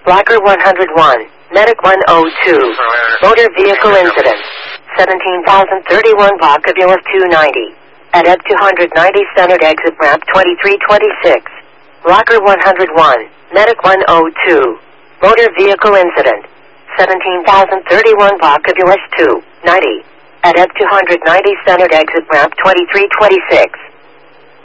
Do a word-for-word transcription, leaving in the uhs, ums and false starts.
Blocker one oh one, Medic one oh two, motor vehicle incident, seventeen thousand thirty-one Vocabulous two ninety, at E D two ninety centered exit ramp twenty-three twenty-six, Blocker one oh one, Medic one oh two, motor vehicle incident, seventeen thousand thirty-one Vocabulous two ninety, at E D two ninety centered exit ramp twenty-three twenty-six.